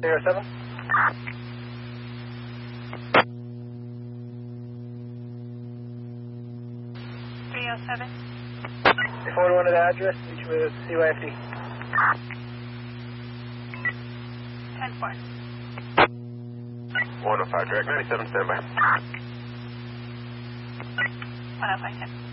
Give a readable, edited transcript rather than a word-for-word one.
07. 307. Forward to the address, reach with CYFD. 10-4. 105, direct 97, standby. 105, 10.